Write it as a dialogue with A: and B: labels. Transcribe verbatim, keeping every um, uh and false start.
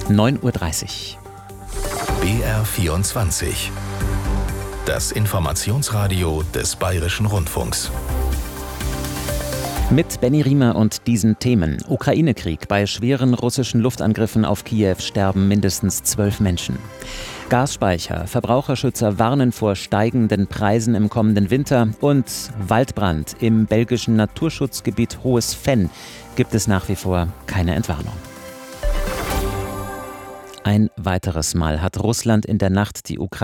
A: neun Uhr dreißig.
B: B R vierundzwanzig. Das Informationsradio des Bayerischen Rundfunks.
A: Mit Benny Riemer und diesen Themen. Ukraine-Krieg. Bei schweren russischen Luftangriffen auf Kiew sterben mindestens zwölf Menschen. Gasspeicher. Verbraucherschützer warnen vor steigenden Preisen im kommenden Winter. Und Waldbrand. Im belgischen Naturschutzgebiet Hohes Venn gibt es nach wie vor keine Entwarnung. Ein weiteres Mal hat Russland in der Nacht die Ukraine